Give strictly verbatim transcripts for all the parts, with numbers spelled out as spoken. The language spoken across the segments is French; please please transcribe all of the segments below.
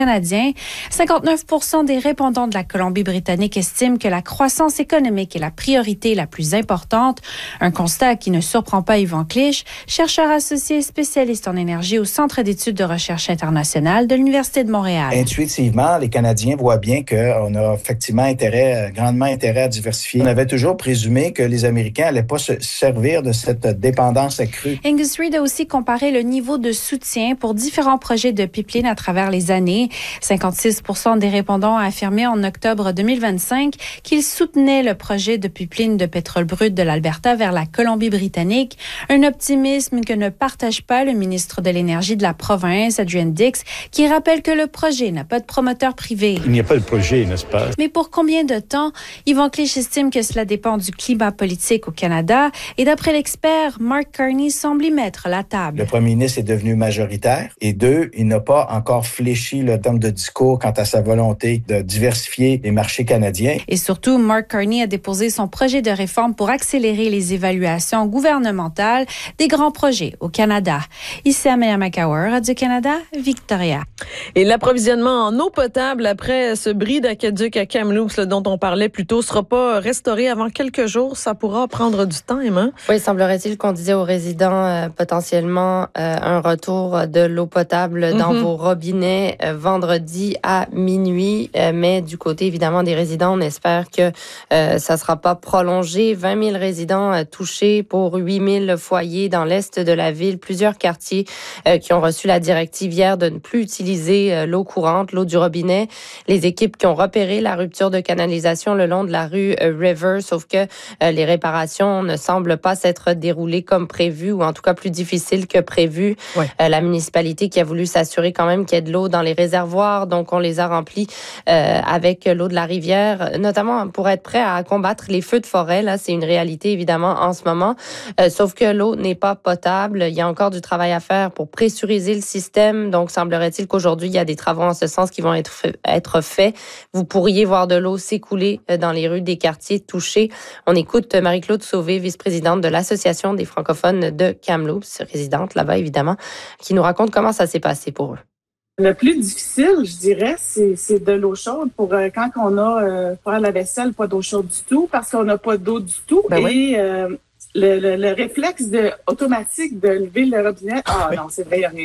canadien. cinquante-neuf pour cent des répondants de la Colombie-Britannique estiment que la croissance économique est la priorité la plus importante. Un constat qui ne surprend pas Yvan Clich, chercheur associé spécialiste en énergie au Centre d'études de recherche internationale de l'Université de Montréal. Intuitivement, les Canadiens voient bien qu'on a effectivement intérêt, grandement intérêt à diversifier. On avait toujours présumé que les Américains n'allaient pas se servir de cette dépendance accrue. Angus Reid a aussi comparé le niveau de soutien pour différents projets de pipeline à travers les années. cinquante-six pour cent des répondants ont affirmé en octobre deux mille vingt-cinq qu'ils soutenaient le projet de pipeline de pétrole brut de l'Alberta vers la Colombie-Britannique. Un optimisme que ne partage pas le ministre de l'Énergie de la province, Adrian Dix, qui rappelle que le projet n'a pas de promoteur privé. Il n'y a pas de projet, n'est-ce pas? Mais pour combien de temps? Yvan Clich estime que cela dépend du climat politique au Canada. Et d'après l'expert, Mark Carney semble y mettre la table. Le premier ministre est devenu majoritaire. Et deux, il n'a pas encore fléchi le terme de discours quant à sa volonté de diversifier les marchés canadiens. Et surtout, Mark Carney a déposé son projet de réforme pour accélérer les évaluations gouvernementales des grands projets au Canada. Ici Amélia McCower, Radio-Canada, Victoria. Et l'approvisionnement en eau potable après ce bris d'aqueduc à Kamloops là, dont on parlait plus tôt sera pas restauré avant quelques jours. Ça pourra prendre du temps, Emma. Oui, semblerait-il qu'on disait aux résidents euh, potentiellement euh, un retour de l'eau potable dans mm-hmm. vos robinets euh, vendredi à minuit. Euh, mais du côté, évidemment, des résidents, on espère que euh, ça sera pas prolongé. vingt mille résidents euh, touchés pour huit mille foyers dans l'est de la ville. Plusieurs quartiers euh, qui ont reçu la directive hier de ne plus utiliser euh, l'eau courante, l'eau du robinet. Les équipes qui ont repéré la rupture de canalisation le long de la rue euh, River, sauf que euh, les réparations ne semblent pas s'être déroulées comme prévu, ou en tout cas plus difficiles que prévu. Ouais. Euh, la municipalité qui a voulu s'assurer quand même qu'il y ait de l'eau dans les réservoirs, donc on les a remplis euh, avec l'eau de la rivière, notamment pour être prêt à combattre les feux de forêt. Là, c'est une réalité évidemment en ce moment, euh, sauf que l'eau n'est pas potable. Il y a encore du travail à faire pour pressuriser le système, donc semblerait-il qu'aujourd'hui, il y a des travaux en ce sens qui vont être, fait, être faits. Vous pourriez voir de l'eau s'écouler dans les rues des quartiers touchés. On écoute Marie-Claude Sauvé, vice-présidente de l'Association des francophones de Kamloops, résidente là-bas évidemment, qui nous raconte comment ça s'est passé pour eux. Le plus difficile, je dirais, c'est, c'est de l'eau chaude pour euh, quand on a euh, faire la vaisselle, pas d'eau chaude du tout, parce qu'on n'a pas d'eau du tout. Ben et oui. euh, le, le, le réflexe de, automatique de lever le robinet, ah oui. non, c'est vrai, il n'y a rien.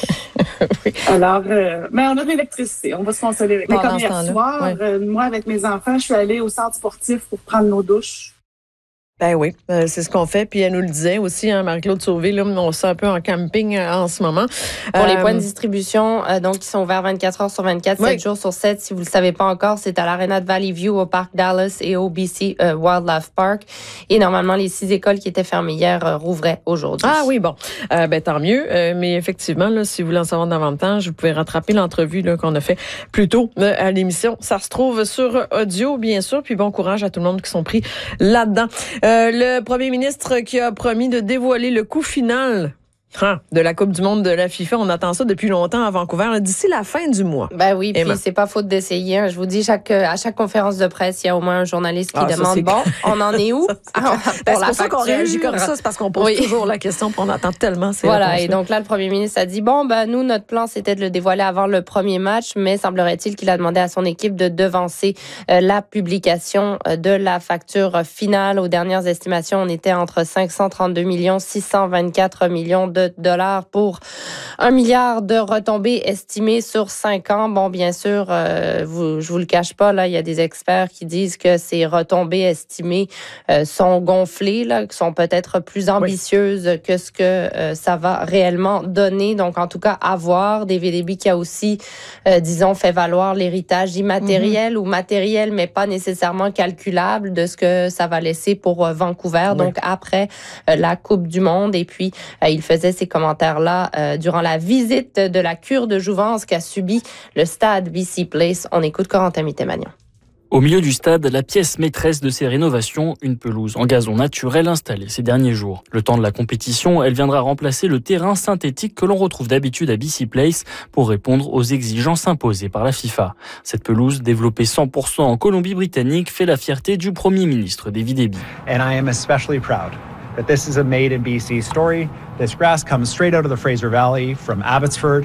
oui. Alors, euh, mais on a de l'électricité, on va se consoler. Mais comme hier soir, ouais. euh, moi, avec mes enfants, je suis allée au centre sportif pour prendre nos douches. Ben oui, euh, c'est ce qu'on fait. Puis elle nous le disait aussi, hein, Marie-Claude Sauvé, là, on est un peu en camping euh, en ce moment. Pour euh, les points de distribution, euh, donc qui sont ouverts vingt-quatre heures sur vingt-quatre, oui. sept jours sur sept. Si vous le savez pas encore, c'est à l'Arena de Valley View, au Parc Dallas et au B C euh, Wildlife Park. Et normalement, les six écoles qui étaient fermées hier euh, rouvraient aujourd'hui. Ah oui, bon, euh, ben tant mieux. Euh, mais effectivement, là, si vous voulez en savoir davantage, vous pouvez rattraper l'entrevue là, qu'on a fait plus tôt euh, à l'émission. Ça se trouve sur audio, bien sûr. Puis bon courage à tout le monde qui sont pris là-dedans. Euh, le premier ministre qui a promis de dévoiler le coût final hein, de la Coupe du monde de la FIFA, on attend ça depuis longtemps à Vancouver, là, d'ici la fin du mois. Ben oui, puis Emma. C'est pas faute d'essayer. Hein. Je vous dis, chaque, à chaque conférence de presse, il y a au moins un journaliste qui ah, demande, ça, bon, on en est où? ça, c'est ah, pour ben, c'est pour ça qu'on réagit comme ça, c'est parce qu'on pose oui. toujours la question, puis on attend tellement. Ces voilà, réponses-là. Et donc là, le premier ministre a dit, bon, ben nous, notre plan, c'était de le dévoiler avant le premier match, mais semblerait-il qu'il a demandé à son équipe de devancer euh, la publication euh, de la facture finale. Aux dernières estimations, on était entre cinq cent trente-deux millions, six cent vingt-quatre millions de dollars pour un milliard de retombées estimées sur cinq ans. Bon, bien sûr, euh, vous, je vous le cache pas, là, il y a des experts qui disent que ces retombées estimées euh, sont gonflées, là, qui sont peut-être plus ambitieuses oui. que ce que euh, ça va réellement donner. Donc, en tout cas, à voir. David Eby qui a aussi, euh, disons, fait valoir l'héritage immatériel mm-hmm. ou matériel, mais pas nécessairement calculable de ce que ça va laisser pour euh, Vancouver. Oui. Donc, après euh, la Coupe du monde. Et puis, euh, il faisait ses commentaires là euh, durant la visite de la cure de jouvence qu'a subi le stade B C Place. On écoute Corentin Mittemagnan. Au milieu du stade, la pièce maîtresse de ces rénovations, une pelouse en gazon naturel installée ces derniers jours. Le temps de la compétition, elle viendra remplacer le terrain synthétique que l'on retrouve d'habitude à B C Place pour répondre aux exigences imposées par la FIFA. Cette pelouse, développée cent pour cent en Colombie-Britannique, fait la fierté du Premier ministre David Eby. And I am especially proud that this is a made in B C story. This grass comes straight out of the Fraser Valley from Abbotsford.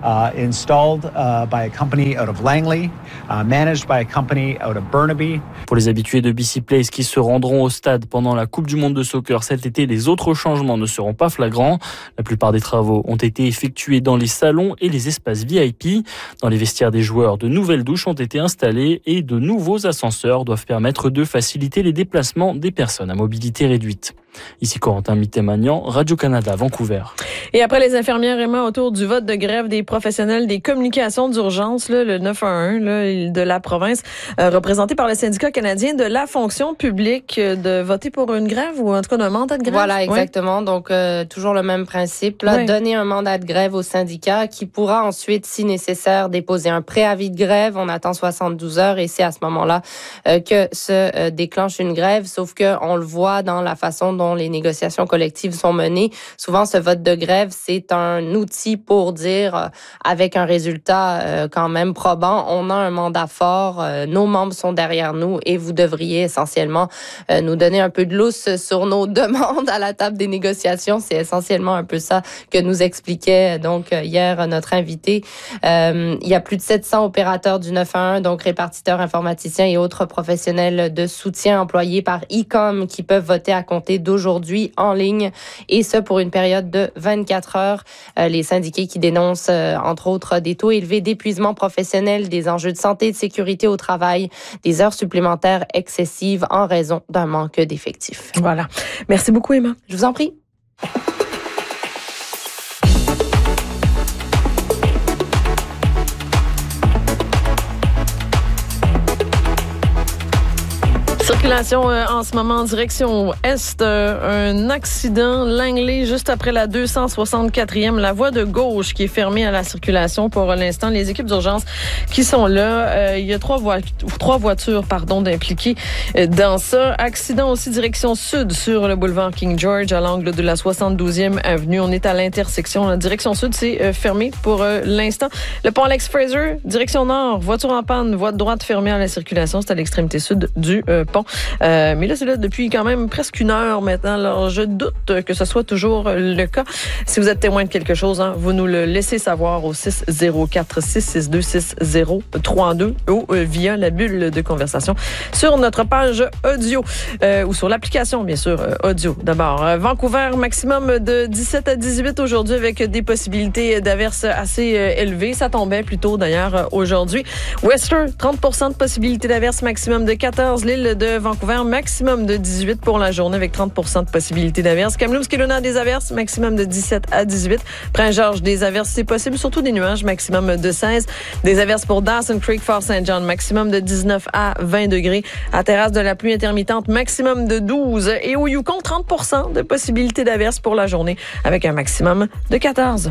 uh, installed uh, by a company out of Langley, uh, managed by a company out of Burnaby. Pour les habitués de B C Place qui se rendront au stade pendant la Coupe du Monde de soccer cet été, les autres changements ne seront pas flagrants. La plupart des travaux ont été effectués dans les salons et les espaces V I P. Dans les vestiaires des joueurs, de nouvelles douches ont été installées et de nouveaux ascenseurs doivent permettre de faciliter les déplacements des personnes à mobilité réduite. Ici Corentin Mittemagnan, Radio-Canada, Vancouver. Et après les infirmières, Emma, autour du vote de grève des professionnels des communications d'urgence, là, le neuf un un là, de la province, euh, représenté par le syndicat canadien de la fonction publique, euh, de voter pour une grève ou en tout cas d'un mandat de grève? Voilà, exactement. Oui. Donc, euh, toujours le même principe. Là, oui. Donner un mandat de grève au syndicat qui pourra ensuite, si nécessaire, déposer un préavis de grève. On attend soixante-douze heures et c'est à ce moment-là euh, que se euh, déclenche une grève. Sauf que on le voit dans la façon dont les négociations collectives sont menées. Souvent, ce vote de grève, c'est un outil pour dire, euh, avec un résultat euh, quand même probant, on a un mandat fort, euh, nos membres sont derrière nous et vous devriez essentiellement euh, nous donner un peu de lousse sur nos demandes à la table des négociations. C'est essentiellement un peu ça que nous expliquait donc hier notre invité. Euh, il y a plus de sept cents opérateurs du neuf un un, donc répartiteurs, informaticiens et autres professionnels de soutien employés par I C O M qui peuvent voter à compter d'aujourd'hui en ligne et ce pour une période de vingt-quatre heures. Euh, les syndiqués qui dénoncent euh, entre autres des taux élevés d'épuisement professionnel, des enjeux de santé et de sécurité au travail, des heures supplémentaires excessives en raison d'un manque d'effectifs. Voilà. Merci beaucoup, Emma. Je vous en prie. Circulation euh, en ce moment en direction est, euh, un accident Langley juste après la deux cent soixante-quatrième, la voie de gauche qui est fermée à la circulation pour l'instant. Les équipes d'urgence qui sont là, euh, il y a trois, vo- trois voitures pardon d'impliquées dans ça. Accident aussi direction sud sur le boulevard King George à l'angle de la soixante-douzième avenue. On est à l'intersection. La direction sud, c'est euh, fermé pour euh, l'instant. Le pont Alex Fraser, direction nord, voiture en panne, voie de droite fermée à la circulation. C'est à l'extrémité sud du euh, pont. Euh, mais là, c'est là depuis quand même presque une heure maintenant. Alors, je doute que ce soit toujours le cas. Si vous êtes témoin de quelque chose, hein, vous nous le laissez savoir au six zéro quatre, six six deux, six zéro trois deux ou euh, via la bulle de conversation sur notre page audio euh, ou sur l'application, bien sûr, euh, audio. D'abord, euh, Vancouver, maximum de dix-sept à dix-huit aujourd'hui avec des possibilités d'averses assez euh, élevées. Ça tombait plus tôt d'ailleurs euh, aujourd'hui. Whistler, trente pour cent de possibilités d'averses, maximum de quatorze. L'île de Vancouver, maximum de dix-huit pour la journée avec trente pour cent de possibilités d'averses. Kamloops, Kelowna, des averses, maximum de dix-sept à dix-huit. Prince-Georges, des averses, c'est possible, surtout des nuages, maximum de seize. Des averses pour Dawson Creek, Fort-Saint-John, maximum de dix-neuf à vingt degrés. À Terrasse de la pluie intermittente, maximum de douze. Et au Yukon, trente pour cent de possibilités d'averses pour la journée avec un maximum de quatorze.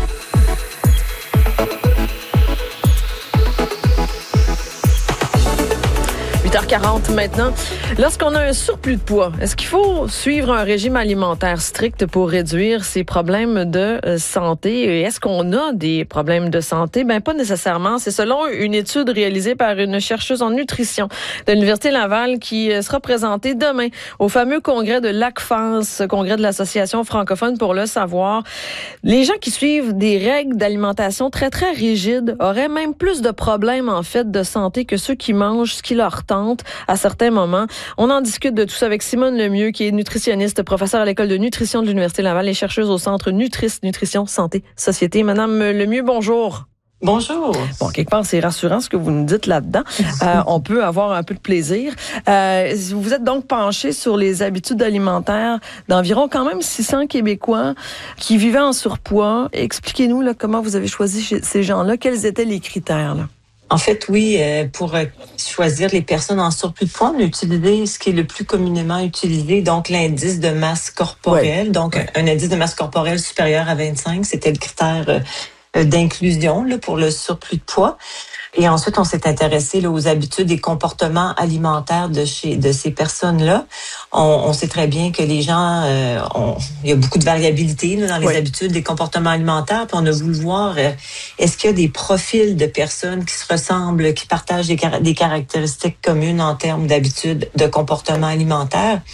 huit heures quarante maintenant. Lorsqu'on a un surplus de poids, est-ce qu'il faut suivre un régime alimentaire strict pour réduire ses problèmes de santé? Et est-ce qu'on a des problèmes de santé? Ben, pas nécessairement. C'est selon une étude réalisée par une chercheuse en nutrition de l'Université Laval qui sera présentée demain au fameux congrès de l'A C F A S, congrès de l'Association francophone pour le savoir. Les gens qui suivent des règles d'alimentation très, très rigides auraient même plus de problèmes, en fait, de santé que ceux qui mangent ce qui leur tente à certains moments. On en discute de tout ça avec Simone Lemieux, qui est nutritionniste, professeure à l'école de nutrition de l'Université Laval et chercheuse au Centre Nutris, Nutrition, Santé, Société. Madame Lemieux, bonjour. Bonjour. Bon, quelque part, c'est rassurant ce que vous nous dites là-dedans. Euh, on peut avoir un peu de plaisir. Euh, vous êtes donc penché sur les habitudes alimentaires d'environ quand même six cents Québécois qui vivaient en surpoids. Expliquez-nous là, comment vous avez choisi ces gens-là. Quels étaient les critères, là? En fait, oui, euh, pour euh, choisir les personnes en surplus de poids, on a utilisé ce qui est le plus communément utilisé, donc l'indice de masse corporelle. Ouais. Donc, ouais. Un, un indice de masse corporelle supérieur à vingt-cinq, c'était le critère euh, d'inclusion là, pour le surplus de poids. Et ensuite, on s'est intéressé là, aux habitudes et comportements alimentaires de chez de ces personnes-là. On, on sait très bien que les gens, euh, ont, il y a beaucoup de variabilité là, dans les oui. habitudes, des comportements alimentaires. Puis on a voulu voir, euh, est-ce qu'il y a des profils de personnes qui se ressemblent, qui partagent des, des caractéristiques communes en termes d'habitudes de comportement alimentaire.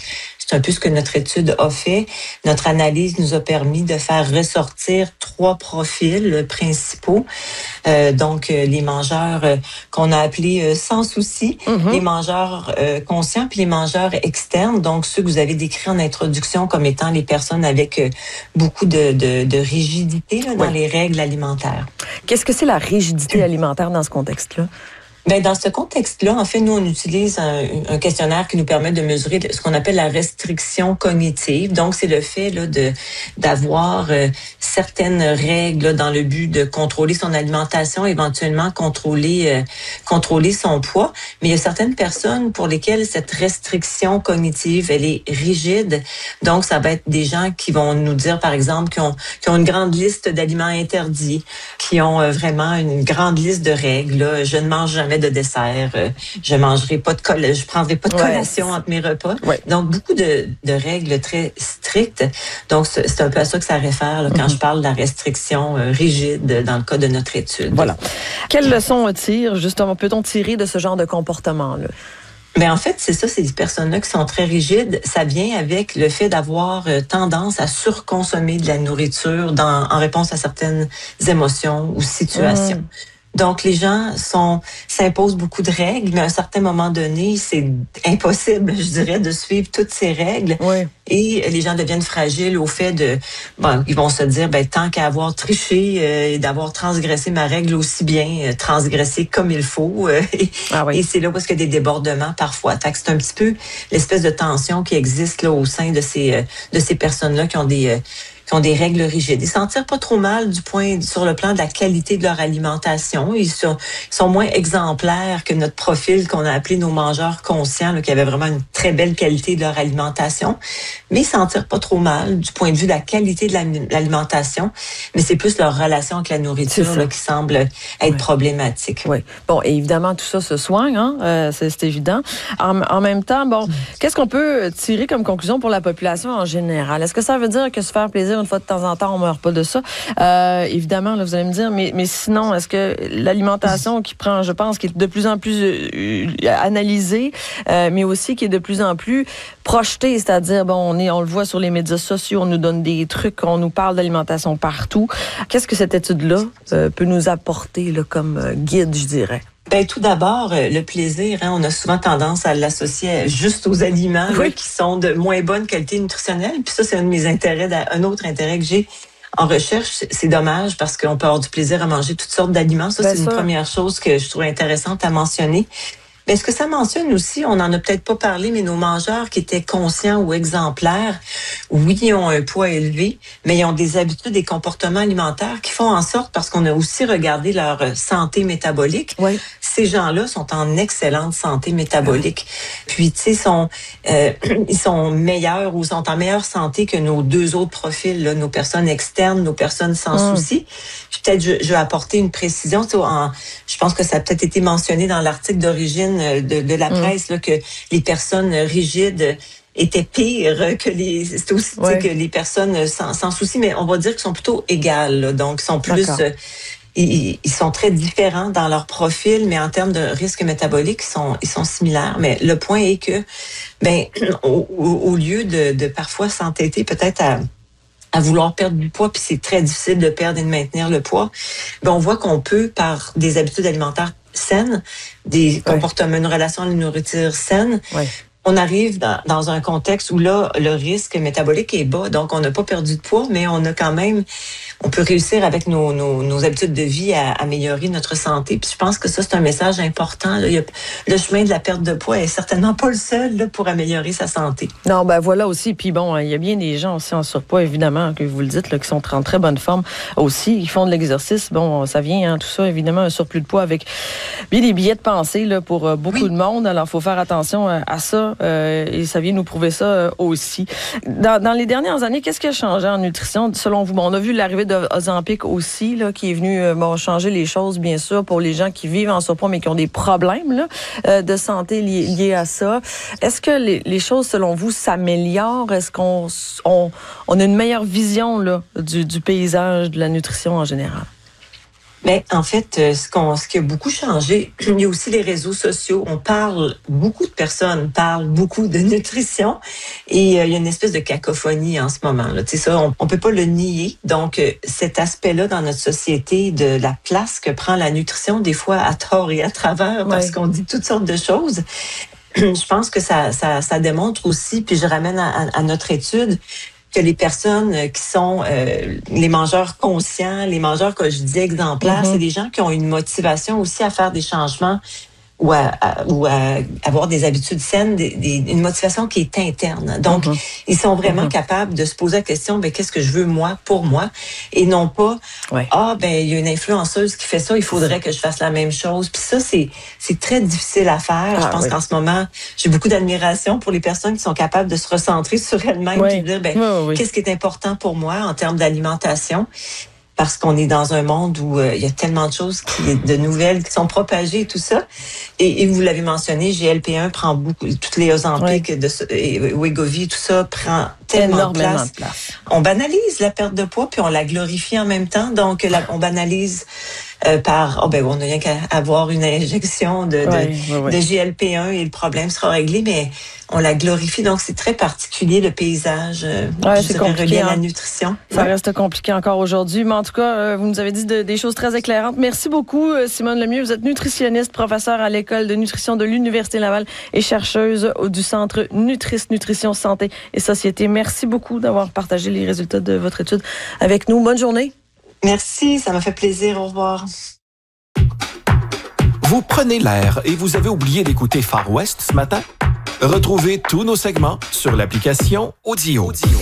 C'est un peu ce que notre étude a fait. Notre analyse nous a permis de faire ressortir trois profils principaux. Euh, donc, euh, les mangeurs euh, qu'on a appelés euh, sans souci, mm-hmm. les mangeurs euh, conscients, puis les mangeurs externes. Donc, ceux que vous avez décrits en introduction comme étant les personnes avec euh, beaucoup de, de, de rigidité là, dans oui. les règles alimentaires. Qu'est-ce que c'est la rigidité alimentaire dans ce contexte-là? Ben dans ce contexte-là, en fait, nous, on utilise un, un questionnaire qui nous permet de mesurer ce qu'on appelle la restriction cognitive. Donc, c'est le fait là, de d'avoir euh, certaines règles là, dans le but de contrôler son alimentation, éventuellement contrôler euh, contrôler son poids. Mais il y a certaines personnes pour lesquelles cette restriction cognitive, elle est rigide. Donc, ça va être des gens qui vont nous dire, par exemple, qui ont, qui ont une grande liste d'aliments interdits, qui ont euh, vraiment une grande liste de règles. Là. Je ne mange jamais de dessert, euh, je mangerai pas de coll- je prendrai pas de collation ouais. entre mes repas. Ouais. Donc beaucoup de, de règles très strictes. Donc c'est, c'est un peu à ça que ça réfère là, quand mm-hmm. je parle de la restriction euh, rigide dans le cas de notre étude. Voilà. Quelles leçons on tire justement peut-on tirer de ce genre de comportement là? Mais en fait, c'est ça, ces personnes-là qui sont très rigides, ça vient avec le fait d'avoir euh, tendance à surconsommer de la nourriture dans, en réponse à certaines émotions ou situations. Mm. Donc, les gens sont s'imposent beaucoup de règles, mais à un certain moment donné, c'est impossible, je dirais, de suivre toutes ces règles. Oui. Et les gens deviennent fragiles au fait de... Bon, ils vont se dire, ben tant qu'à avoir triché euh, et d'avoir transgressé ma règle aussi bien, euh, transgressé comme il faut. Euh, et, ah oui. et c'est là où il y a des débordements parfois. Fait que c'est un petit peu l'espèce de tension qui existe là au sein de ces, euh, de ces personnes-là qui ont des... Euh, qui ont des règles rigides. Ils s'en tirent pas trop mal du point sur le plan de la qualité de leur alimentation. Ils sont, ils sont moins exemplaires que notre profil qu'on a appelé nos mangeurs conscients, là, qui avaient vraiment une très belle qualité de leur alimentation. Mais ils s'en tirent pas trop mal du point de vue de la qualité de l'alimentation. Mais c'est plus leur relation avec la nourriture là, qui semble être ouais. problématique. Oui. Bon, et évidemment, tout ça se soigne, hein? euh, c'est, c'est évident. En, en même temps, bon, mmh. qu'est-ce qu'on peut tirer comme conclusion pour la population en général? Est-ce que ça veut dire que se faire plaisir une fois de temps en temps, on meurt pas de ça. Euh, évidemment, là, vous allez me dire, mais, mais sinon, est-ce que l'alimentation qui prend, je pense, qui est de plus en plus euh, analysée, euh, mais aussi qui est de plus en plus projetée, c'est-à-dire, bon, on est, on le voit sur les médias sociaux, on nous donne des trucs, on nous parle d'alimentation partout. Qu'est-ce que cette étude-là euh, peut nous apporter là, comme euh, guide, je dirais? Ben, tout d'abord, le plaisir, hein, on a souvent tendance à l'associer juste aux aliments oui. là, qui sont de moins bonne qualité nutritionnelle. Puis ça, c'est un de mes intérêts, un autre intérêt que j'ai en recherche. C'est dommage parce qu'on peut avoir du plaisir à manger toutes sortes d'aliments. Ça, ben c'est ça. Une première chose que je trouve intéressante à mentionner. Mais ce que ça mentionne aussi, on n'en a peut-être pas parlé, mais nos mangeurs qui étaient conscients ou exemplaires, oui, ils ont un poids élevé, mais ils ont des habitudes et comportements alimentaires qui font en sorte, parce qu'on a aussi regardé leur santé métabolique, oui. ces gens-là sont en excellente santé métabolique. Puis, tu sais, sont, euh, ils sont meilleurs ou sont en meilleure santé que nos deux autres profils, là, nos personnes externes, nos personnes sans mmh. souci. Puis peut-être, je, je vais apporter une précision. Tu sais, en, je pense que ça a peut-être été mentionné dans l'article d'origine de, de la presse, mmh. là, que les personnes rigides étaient pires que les, c'est aussi ouais. que les personnes sans, sans souci, mais on va dire qu'ils sont plutôt égales. Là, donc, ils sont plus, euh, ils, ils sont très différents dans leur profil, mais en termes de risque métabolique, ils sont, ils sont similaires. Mais le point est que, ben, au, au, au lieu de, de parfois s'entêter peut-être à à vouloir perdre du poids, puis c'est très difficile de perdre et de maintenir le poids, ben on voit qu'on peut, par des habitudes alimentaires saines, des ouais. comportements, une relation à la nourriture saine, ouais. on arrive dans, dans un contexte où là, le risque métabolique est bas, donc on n'a pas perdu de poids, mais on a quand même, on peut réussir avec nos, nos, nos habitudes de vie à, à améliorer notre santé. Puis je pense que ça, c'est un message important. Là. Il y a, le chemin de la perte de poids est certainement pas le seul là, pour améliorer sa santé. Non, ben voilà aussi. Puis bon, il y a bien des gens aussi en surpoids, évidemment, que vous le dites, là, qui sont en très bonne forme aussi. Ils font de l'exercice. Bon, ça vient, hein, tout ça, évidemment, un surplus de poids avec bien des billets de pensée là, pour euh, beaucoup oui. de monde. Alors, il faut faire attention euh, à ça. Euh, et ça vient nous prouver ça euh, aussi. Dans, dans les dernières années, qu'est-ce qui a changé en nutrition, selon vous? Bon, on a vu l'arrivée de Ozempic aussi, là, qui est venu euh, bon, changer les choses, bien sûr, pour les gens qui vivent en surpoids, mais qui ont des problèmes là, euh, de santé liés, liés à ça. Est-ce que les, les choses, selon vous, s'améliorent? Est-ce qu'on on, on a une meilleure vision là, du, du paysage de la nutrition en général? Mais en fait, ce, qu'on, ce qui a beaucoup changé, il y a aussi les réseaux sociaux. On parle, beaucoup de personnes parlent beaucoup de nutrition et euh, il y a une espèce de cacophonie en ce moment. Là. Tu sais, ça, on, on peut pas le nier. Donc, euh, cet aspect-là dans notre société de la place que prend la nutrition, des fois à tort et à travers, parce ouais. qu'on dit toutes sortes de choses. Je pense que ça, ça, ça démontre aussi, puis je ramène à, à notre étude, que les personnes qui sont euh, les mangeurs conscients, les mangeurs que je disais exemplaires, mm-hmm. c'est des gens qui ont une motivation aussi à faire des changements ou à, à, ou à avoir des habitudes saines, des, des, une motivation qui est interne. Donc, mm-hmm. ils sont vraiment mm-hmm. capables de se poser la question, ben qu'est-ce que je veux moi pour moi, et non pas ouais. ah ben il y a une influenceuse qui fait ça, il faudrait que je fasse la même chose. Puis ça c'est c'est très difficile à faire. Ah, je pense oui. qu'en ce moment, j'ai beaucoup d'admiration pour les personnes qui sont capables de se recentrer sur elles-mêmes oui. et de dire ben oui, oui. qu'est-ce qui est important pour moi en termes d'alimentation. Parce qu'on est dans un monde où euh, il y a tellement de choses, qui, de nouvelles qui sont propagées et tout ça. Et, et vous l'avez mentionné, G L P un prend beaucoup, toutes les Ozempic, oui. de, et Wegovy, tout ça prend tellement énormément de place. de place. On banalise la perte de poids, puis on la glorifie en même temps. Donc, la, on banalise euh, par, oh ben on n'a rien qu'à avoir une injection de, de, oui, oui, oui. de G L P un et le problème sera réglé, mais on la glorifie. Donc, c'est très particulier, le paysage euh, ouais, c'est compliqué, relié à la hein. nutrition. Ça ouais. reste compliqué encore aujourd'hui, mais en tout cas, euh, vous nous avez dit de, des choses très éclairantes. Merci beaucoup, euh, Simone Lemieux. Vous êtes nutritionniste, professeure à l'École de nutrition de l'Université Laval et chercheuse au, du Centre Nutris, Nutrition, Santé et Société. Merci beaucoup d'avoir partagé les résultats de votre étude avec nous. Bonne journée. Merci, ça m'a fait plaisir. Au revoir. Vous prenez l'air et vous avez oublié d'écouter Far West ce matin? Retrouvez tous nos segments sur l'application Audio. Audio.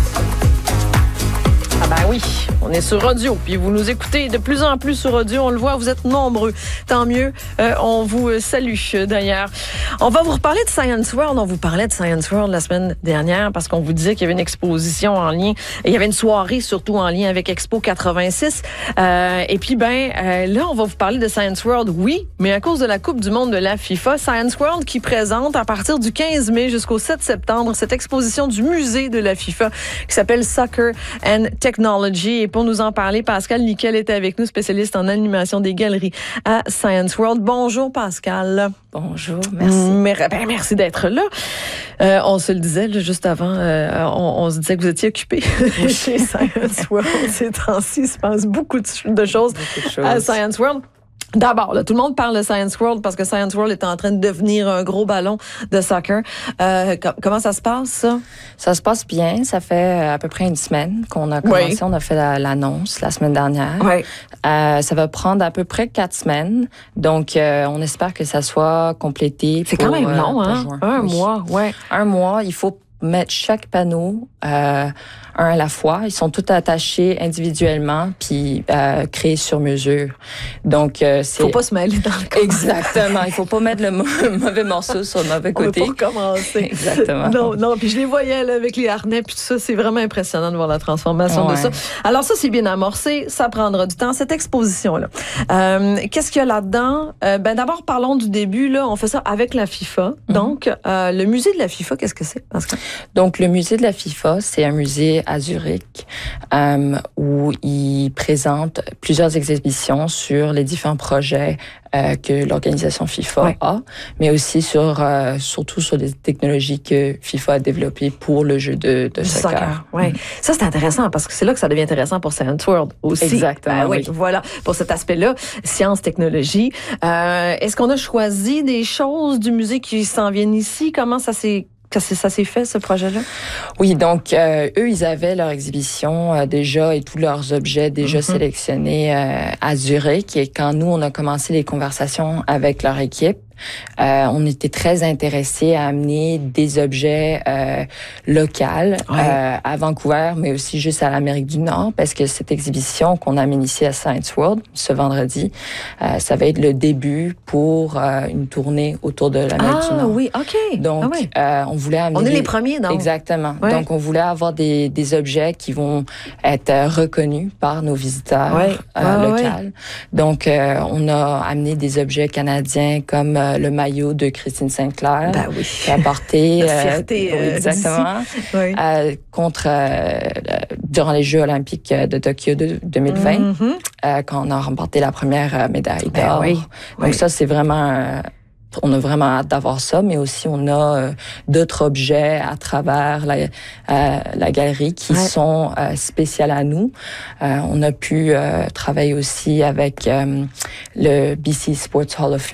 Ah ben oui, on est sur Audio, puis vous nous écoutez de plus en plus sur Audio, on le voit, vous êtes nombreux. Tant mieux, euh, on vous salue d'ailleurs. On va vous reparler de Science World, on vous parlait de Science World la semaine dernière parce qu'on vous disait qu'il y avait une exposition en lien, il y avait une soirée surtout en lien avec Expo quatre-vingt-six. Euh, et puis ben euh, là, on va vous parler de Science World, oui, mais à cause de la Coupe du monde de la FIFA, Science World qui présente à partir du quinze mai jusqu'au sept septembre cette exposition du musée de la FIFA qui s'appelle Soccer and Technology. Et pour nous en parler, Pascal Nickel est avec nous, spécialiste en animation des galeries à Science World. Bonjour Pascal. Bonjour, merci. Mer- ben, merci d'être là. Euh, on se le disait là, juste avant, euh, on, on se disait que vous étiez occupé chez Science World. Ces temps-ci, il se passe beaucoup de, de, choses beaucoup de choses à Science World. D'abord, là, tout le monde parle de Science World parce que Science World est en train de devenir un gros ballon de soccer. Euh, com- comment ça se passe, ça? Ça se passe bien. Ça fait à peu près une semaine qu'on a commencé. Oui. On a fait la, l'annonce la semaine dernière. Oui. Euh, ça va prendre à peu près quatre semaines. Donc, euh, on espère que ça soit complété. C'est pour, quand même long, euh, hein? Juin. Un oui. mois, ouais. Un mois. Il faut mettre chaque panneau euh, un à la fois. Ils sont tous attachés individuellement puis euh, créés sur mesure. Donc, euh, c'est... Faut pas se mêler dans le corps. Exactement. Il faut pas mettre le mauvais morceau sur le mauvais côté. On va pas recommencer. Exactement. Non, non. Puis je les voyais là, avec les harnais puis tout ça. C'est vraiment impressionnant de voir la transformation ouais. de ça. Alors ça, c'est bien amorcé. Ça prendra du temps. Cette exposition-là. Euh, qu'est-ce qu'il y a là-dedans? Euh, ben d'abord, parlons du début. Là, on fait ça avec la FIFA. Mm-hmm. Donc, euh, le musée de la FIFA, qu'est-ce que c'est? Parce que... Donc, le musée de la FIFA, c'est un musée à Zurich euh, où il présente plusieurs exhibitions sur les différents projets euh, que l'organisation FIFA ouais. a, mais aussi sur euh, surtout sur les technologies que FIFA a développées pour le jeu de, de soccer. soccer. Ouais. Mm. Ça, c'est intéressant parce que c'est là que ça devient intéressant pour Science World aussi. Exactement. Ben, oui. oui. Voilà, pour cet aspect-là, science, technologie. Euh, est-ce qu'on a choisi des choses du musée qui s'en viennent ici? Comment ça s'est Ça, ça s'est fait, ce projet-là? Oui, donc, euh, eux, ils avaient leur exhibition euh, déjà et tous leurs objets déjà mm-hmm. sélectionnés euh, à Zurich. Et quand nous, on a commencé les conversations avec leur équipe, Euh, on était très intéressés à amener des objets euh, locaux ouais. euh, à Vancouver, mais aussi juste à l'Amérique du Nord, parce que cette exhibition qu'on amène ici à Science World ce vendredi, euh, ça va être le début pour euh, une tournée autour de l'Amérique ah, du Nord. Ah oui, OK. Donc, ah oui. euh, on voulait amener... On est des... les premiers, donc. Exactement. Ouais. Donc, on voulait avoir des, des objets qui vont être reconnus par nos visiteurs ouais. euh, ah, locaux. ouais. Donc, euh, on a amené des objets canadiens comme euh, le maillot de Christine Sinclair. Ben oui. Qui a porté... La fierté, euh, oui, exactement. Oui. Euh, contre... Euh, durant les Jeux olympiques de Tokyo de deux mille vingt, mm-hmm. euh, quand on a remporté la première médaille d'or. Ben oui. Donc oui. ça, c'est vraiment... Euh, on a vraiment hâte d'avoir ça, mais aussi on a euh, d'autres objets à travers la, euh, la galerie qui ouais. sont euh, spéciales à nous. Euh, on a pu euh, travailler aussi avec euh, le B C Sports Hall of Fame.